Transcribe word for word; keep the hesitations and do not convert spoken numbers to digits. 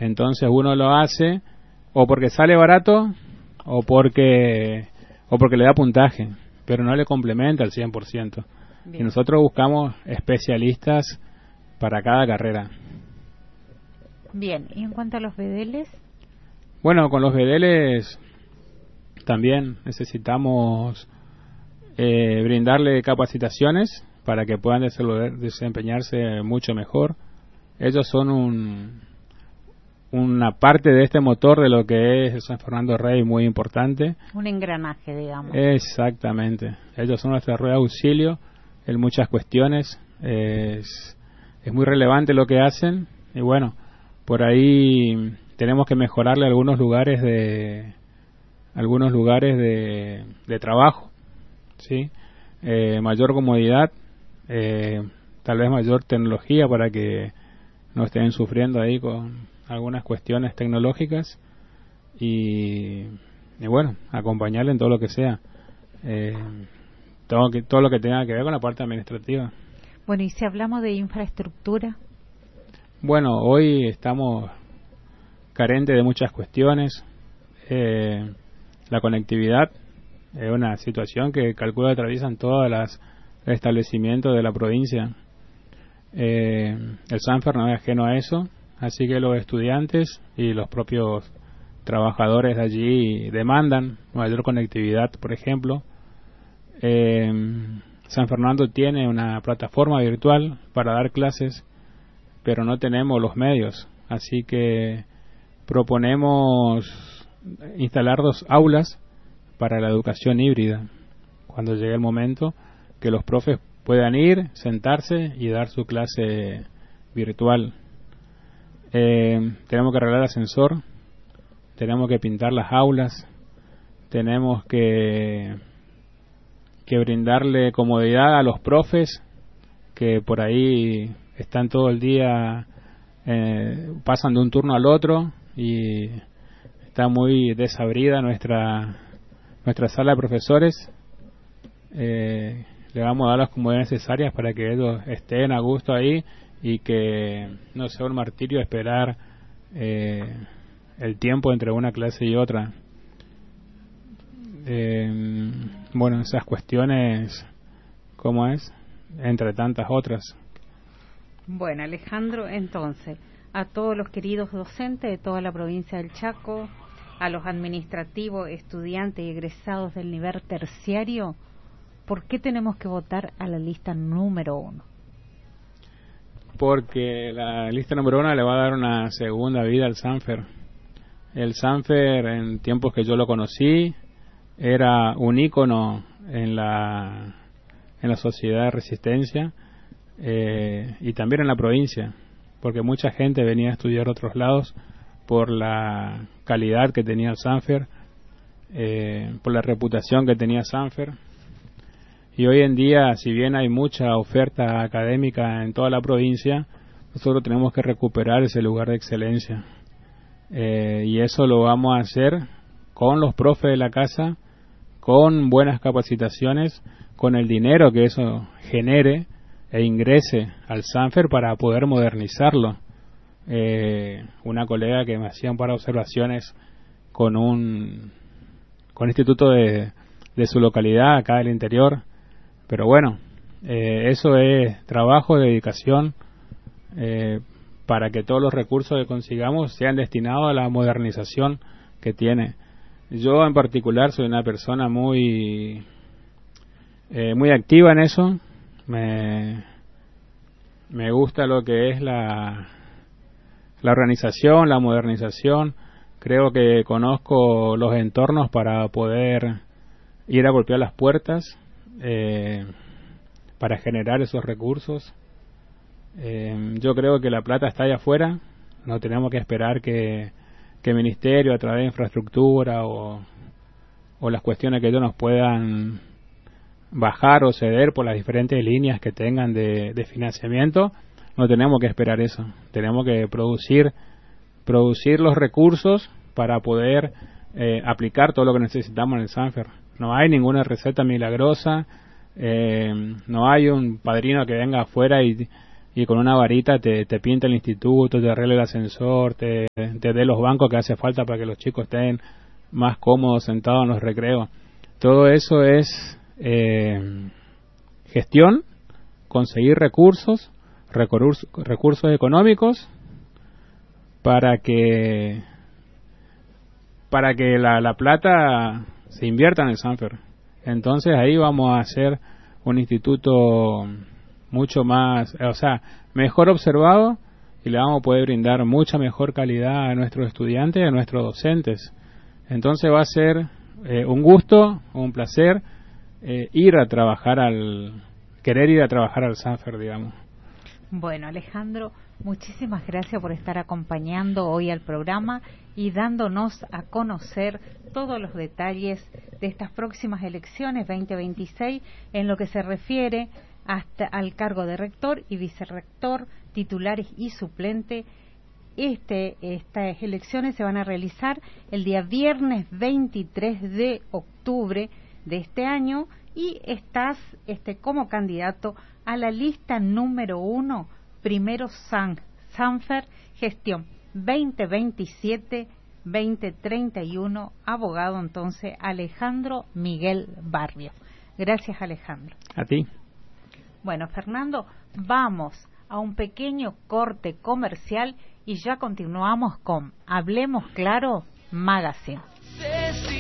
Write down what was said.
Entonces uno lo hace o porque sale barato o porque o porque le da puntaje, pero no le complementa al cien por ciento. Y nosotros buscamos especialistas para cada carrera. Bien, ¿y en cuanto a los B D Ls? Bueno, con los B D Ls también necesitamos eh, brindarle capacitaciones para que puedan desempeñarse mucho mejor. Ellos son un, una parte de este motor de lo que es el San Fernando Rey muy importante. Un engranaje, digamos. Exactamente. Ellos son nuestra rueda de auxilio en muchas cuestiones. Es, es muy relevante lo que hacen y bueno, por ahí tenemos que mejorarle algunos lugares de algunos lugares de, de trabajo, ¿sí? Eh, mayor comodidad, eh, tal vez mayor tecnología para que no estén sufriendo ahí con algunas cuestiones tecnológicas y, y bueno, acompañarle en todo lo que sea, eh, todo, que, todo lo que tenga que ver con la parte administrativa. Bueno, y si hablamos de infraestructura. Bueno, hoy estamos carentes de muchas cuestiones. Eh, la conectividad es una situación que calculo atraviesan todos los establecimientos de la provincia. Eh, el Sanfer no es ajeno a eso, así que los estudiantes y los propios trabajadores de allí demandan mayor conectividad, por ejemplo. Eh, San Fernando tiene una plataforma virtual para dar clases, pero no tenemos los medios, así que proponemos instalar dos aulas para la educación híbrida, cuando llegue el momento que los profes puedan ir, sentarse y dar su clase virtual. Eh, tenemos que arreglar el ascensor, tenemos que pintar las aulas, tenemos que, que brindarle comodidad a los profes que por ahí están todo el día, eh, pasan de un turno al otro y está muy desabrida nuestra nuestra sala de profesores. Eh, le vamos a dar las comodidades necesarias para que ellos estén a gusto ahí y que no sea un martirio esperar eh, el tiempo entre una clase y otra. Eh, bueno, esas cuestiones, ¿cómo es? Entre tantas otras. Bueno, Alejandro, entonces, a todos los queridos docentes de toda la provincia del Chaco, a los administrativos, estudiantes y egresados del nivel terciario, ¿por qué tenemos que votar a la lista número uno? Porque la lista número uno le va a dar una segunda vida al Sanfer. El Sanfer, en tiempos que yo lo conocí, era un ícono en la, en la sociedad de resistencia eh, y también en la provincia, porque mucha gente venía a estudiar a otros lados por la calidad que tenía el Sanfer, eh, por la reputación que tenía Sanfer. Y hoy en día, si bien hay mucha oferta académica en toda la provincia, nosotros tenemos que recuperar ese lugar de excelencia. Eh, y eso lo vamos a hacer con los profes de la casa, con buenas capacitaciones, con el dinero que eso genere e ingrese al Sanfer para poder modernizarlo. Eh, una colega que me hacía un par de observaciones con un con instituto de, de su localidad acá del interior, pero bueno, eh, eso es trabajo, dedicación eh, para que todos los recursos que consigamos sean destinados a la modernización que tiene. Yo en particular soy una persona muy eh, muy activa en eso. Me, me gusta lo que es la la organización, la modernización. Creo que conozco los entornos para poder ir a golpear las puertas eh, para generar esos recursos. Eh, yo creo que la plata está allá afuera. No tenemos que esperar que, que el ministerio a través de infraestructura o, o las cuestiones que ellos nos puedan bajar o ceder por las diferentes líneas que tengan de, de financiamiento. No tenemos que esperar eso. Tenemos que producir producir los recursos para poder eh, aplicar todo lo que necesitamos en el Sanfer. No hay ninguna receta milagrosa, eh, no hay un padrino que venga afuera y, y con una varita te, te pinta el instituto, te arregla el ascensor, te, te dé los bancos que hace falta para que los chicos estén más cómodos sentados en los recreos. Todo eso es eh, gestión, conseguir recursos, recursos, recursos económicos para que para que la, la plata se invierta en el Sanfer. Entonces ahí vamos a hacer un instituto mucho más, o sea, mejor observado, y le vamos a poder brindar mucha mejor calidad a nuestros estudiantes y a nuestros docentes. Entonces va a ser eh, un gusto, un placer eh, ir a trabajar al, querer ir a trabajar al Sanfer, digamos. Bueno, Alejandro, muchísimas gracias por estar acompañando hoy al programa y dándonos a conocer todos los detalles de estas próximas elecciones veinte veintiséis en lo que se refiere hasta al cargo de rector y vicerrector, titulares y suplente. Este, estas elecciones se van a realizar el día viernes veintitrés de octubre de este año y estás este, como candidato a la lista número uno, primero San, Sanfer, gestión veinte veintisiete veinte treinta y uno, abogado entonces Alejandro Miguel Barrio. Gracias, Alejandro. A ti. Bueno, Fernando, vamos a un pequeño corte comercial y ya continuamos con Hablemos Claro Magazine.